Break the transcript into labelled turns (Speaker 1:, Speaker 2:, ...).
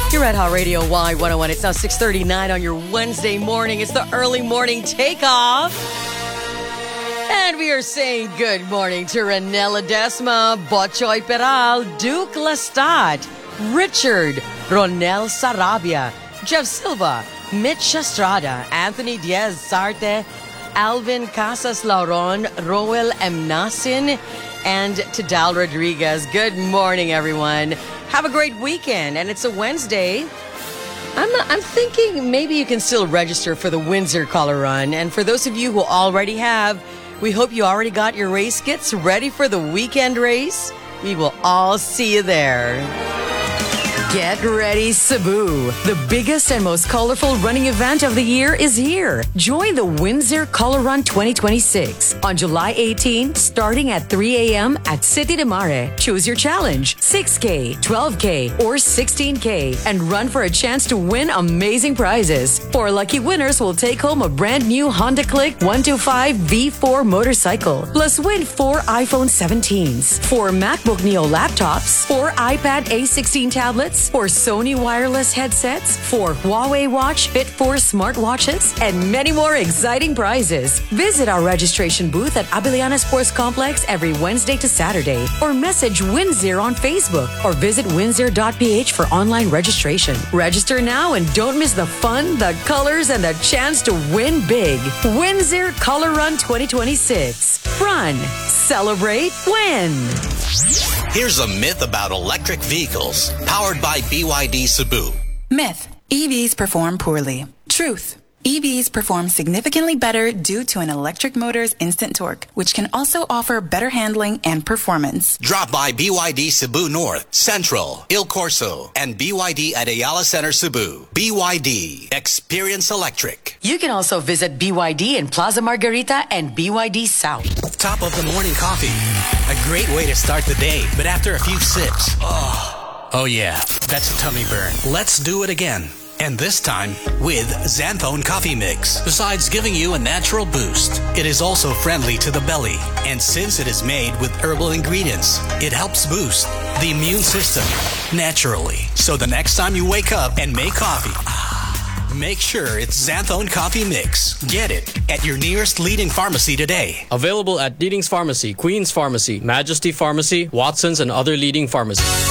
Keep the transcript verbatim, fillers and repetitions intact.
Speaker 1: You're at Hot Radio Y one oh one. It's now six thirty-nine on your Wednesday morning. It's the early morning takeoff. And we are saying good morning to Renella Desma, Bochoy Peral, Duke Lestat, Richard, Ronel Sarabia, Jeff Silva, Mitch Estrada, Anthony Diaz Sarte, Alvin Casas Lauron, Roel M. Nasin, and to Dal Rodriguez. Good morning, everyone. Have a great weekend. And it's a Wednesday. I'm, I'm thinking maybe you can still register for the Windsor Color Run. And for those of you who already have, we hope you already got your race kits ready for the weekend race. We will all see you there. Get ready, Cebu. The biggest and most colorful running event of the year is here. Join the Windsor Color Run twenty twenty-six on July eighteenth, starting at three a.m. at City de Mare. Choose your challenge, six K, twelve K, or sixteen K, and run for a chance to win amazing prizes. Four lucky winners will take home a brand new Honda Click one twenty-five V four motorcycle, plus win four iPhone seventeens, four MacBook Neo laptops, four iPad A sixteen tablets, four Sony wireless headsets, four Huawei Watch Fit four smartwatches, and many more exciting prizes. Visit our registration booth at Abiliana Sports Complex every Wednesday to Saturday, or message Windsor on Facebook, or visit windsor dot p h for online registration. Register now and don't miss the fun, the colors, and the chance to win big. Windsor Color Run twenty twenty-six. Run, celebrate, win.
Speaker 2: Here's a myth about electric vehicles, powered by B Y D Cebu.
Speaker 3: Myth: E Vs perform poorly. Truth: E Vs perform significantly better due to an electric motor's instant torque, which can also offer better handling and performance.
Speaker 2: Drop by B Y D Cebu North, Central, Il Corso, and B Y D at Ayala Center Cebu. B Y D. Experience electric.
Speaker 1: You can also visit B Y D in Plaza Margarita and B Y D South.
Speaker 2: Top of the morning coffee. A great way to start the day, but after a few sips, oh, oh yeah, that's a tummy burn. Let's do it again. And this time with Xanthone Coffee Mix. Besides giving you a natural boost, it is also friendly to the belly. And since it is made with herbal ingredients, it helps boost the immune system naturally. So the next time you wake up and make coffee, make sure it's Xanthone Coffee Mix. Get it at your nearest leading pharmacy today.
Speaker 4: Available at Leading's Pharmacy, Queen's Pharmacy, Majesty Pharmacy, Watson's, and other leading pharmacies.